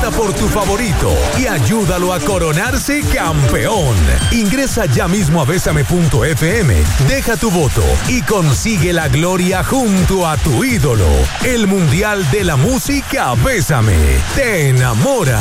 Vota por tu favorito y ayúdalo a coronarse campeón. Ingresa ya mismo a Bésame.fm, deja tu voto y consigue la gloria junto a tu ídolo. El Mundial de la Música Bésame te enamora.